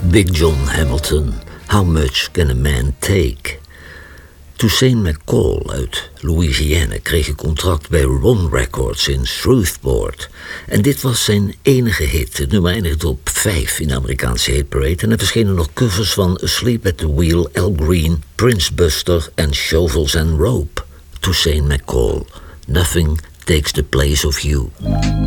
Big John Hamilton, How Much Can a Man Take? Toussaint McCall uit Louisiana kreeg een contract bij Ron Records in Shreveport. En dit was zijn enige hit. Het nummer eindigde op 5 in de Amerikaanse hitparade. En er verschenen nog covers van Asleep at the Wheel, Al Green, Prince Buster en Shovels and Rope. Toussaint McCall, Nothing Takes the Place of You.